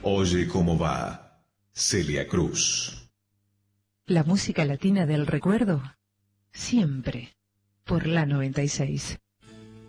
Oye cómo va, Celia Cruz. La música latina del recuerdo, siempre por la 96.